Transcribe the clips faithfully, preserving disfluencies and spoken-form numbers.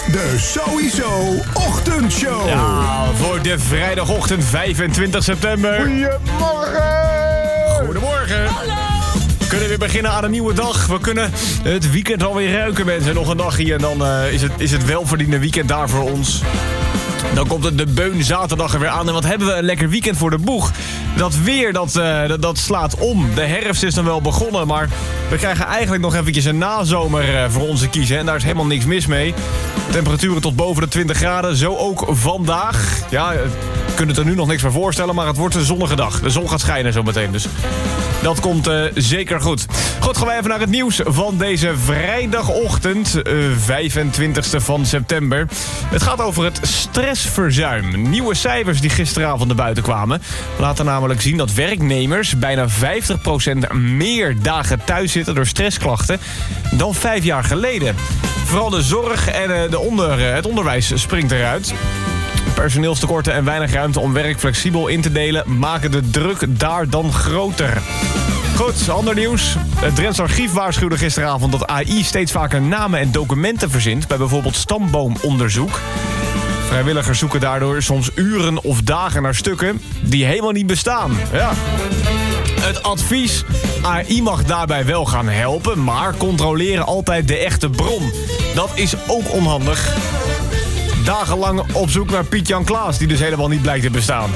De Sowieso Ochtendshow. Ja, voor de vrijdagochtend vijfentwintig september. Goedemorgen. Goedemorgen. Hallo. We kunnen weer beginnen aan een nieuwe dag. We kunnen het weekend alweer ruiken, mensen. Nog een dagje en dan uh, is, het, is het welverdiende weekend daar voor ons. Dan komt het de Beun zaterdag er weer aan. En wat hebben we een lekker weekend voor de boeg. Dat weer, dat, uh, dat, dat slaat om. De herfst is dan wel begonnen, maar we krijgen eigenlijk nog eventjes een nazomer uh, voor onze kiezen. En daar is helemaal niks mis mee. Temperaturen tot boven de twintig graden. Zo ook vandaag. Ja, we kunnen het er nu nog niks voor voorstellen, maar het wordt een zonnige dag. De zon gaat schijnen zo meteen, dus dat komt uh, zeker goed. Goed, gaan we even naar het nieuws van deze vrijdagochtend, uh, vijfentwintigste van september. Het gaat over het stressverzuim. Nieuwe cijfers die gisteravond naar buiten kwamen laten namelijk zien dat werknemers bijna vijftig procent meer dagen thuis zitten door stressklachten dan vijf jaar geleden. Vooral de zorg en uh, de onder, uh, het onderwijs springt eruit. Personeelstekorten en weinig ruimte om werk flexibel in te delen maken de druk daar dan groter. Goed, ander nieuws. Het Drents Archief waarschuwde gisteravond dat A I steeds vaker namen en documenten verzint bij bijvoorbeeld stamboomonderzoek. Vrijwilligers zoeken daardoor soms uren of dagen naar stukken die helemaal niet bestaan. Ja. Het advies: A I mag daarbij wel gaan helpen, maar controleren altijd de echte bron. Dat is ook onhandig. Dagenlang op zoek naar Piet-Jan Klaas, die dus helemaal niet blijkt te bestaan.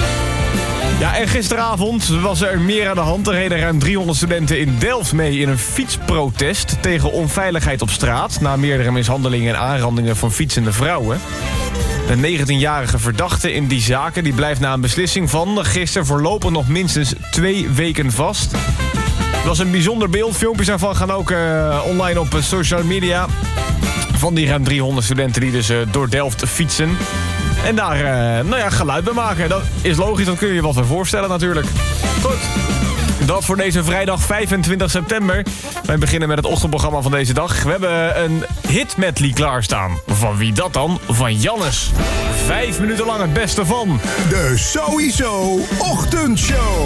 Ja, en gisteravond was er meer aan de hand. Er reden ruim driehonderd studenten in Delft mee in een fietsprotest tegen onveiligheid op straat, na meerdere mishandelingen en aanrandingen van fietsende vrouwen. De negentienjarige verdachte in die zaken die blijft na een beslissing van gisteren voorlopig nog minstens twee weken vast. Het was een bijzonder beeld. Filmpjes daarvan gaan ook uh, online op social media. Van die ruim driehonderd studenten die dus uh, door Delft fietsen. En daar uh, nou ja, geluid bij maken. Dat is logisch, dat kun je je wat voor voorstellen natuurlijk. Goed. Dat voor deze vrijdag vijfentwintig september. Wij beginnen met het ochtendprogramma van deze dag. We hebben een hitmedley klaarstaan. Van wie dat dan? Van Jannes. Vijf minuten lang het beste van De Sowieso Ochtendshow.